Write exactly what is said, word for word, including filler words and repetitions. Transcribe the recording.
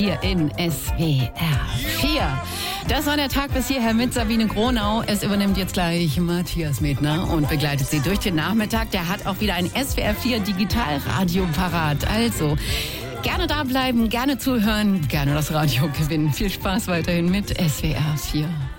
Hier in S W R vier. Das war der Tag bis hierher mit Sabine Gronau. Es übernimmt jetzt gleich Matthias Medner und begleitet Sie durch den Nachmittag. Der hat auch wieder ein S W R vier Digitalradio parat. Also gerne da bleiben, gerne zuhören, gerne das Radio gewinnen. Viel Spaß weiterhin mit S W R vier.